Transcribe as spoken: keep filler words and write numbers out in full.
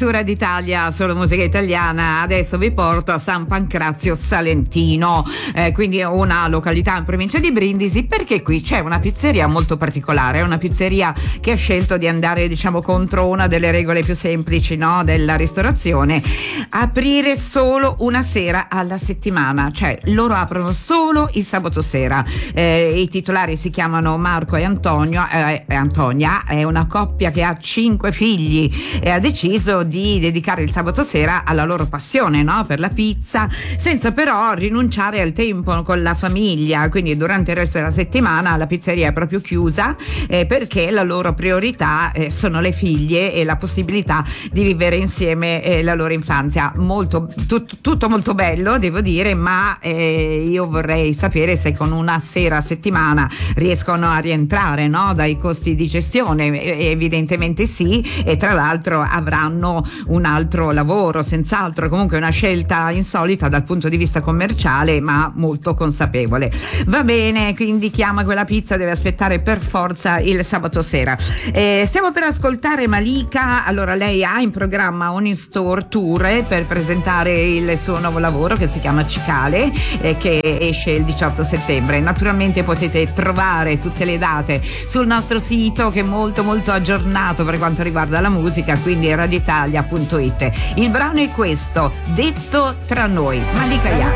su Radio Italia, solo musica italiana. Adesso vi porto a San Pancrazio Salentino, eh, quindi una località in provincia di Brindisi, perché qui c'è una pizzeria molto particolare, una pizzeria che ha scelto di andare, diciamo, contro una delle regole più semplici, no, della ristorazione: aprire solo una sera alla settimana, cioè loro aprono solo il sabato sera. Eh, i titolari si chiamano Marco e Antonio, eh, Antonia, è una coppia che ha cinque figli e ha deciso di dedicare il sabato sera alla loro passione, no, per la pizza, senza però rinunciare al tempo con la famiglia. Quindi durante il resto della settimana la pizzeria è proprio chiusa, eh, perché la loro priorità eh, sono le figlie e la possibilità di vivere insieme eh, la loro infanzia. Molto, tut, tutto molto bello, devo dire, ma eh, io vorrei sapere se con una sera a settimana riescono a rientrare, no, dai costi di gestione. E, evidentemente sì, e tra l'altro avranno un altro lavoro, senz'altro. Comunque una scelta insolita dal punto di vista commerciale, ma molto consapevole. Va bene, quindi chiama quella pizza, deve aspettare per forza il sabato sera. Eh, stiamo per ascoltare Malika. Allora, lei ha in programma un in-store tour per presentare il suo nuovo lavoro che si chiama Cicale, eh, che esce il diciotto settembre. Naturalmente potete trovare tutte le date sul nostro sito, che è molto molto aggiornato per quanto riguarda la musica, quindi radio italia punto it. Il brano è questo, Detto tra noi, Malika Ayar.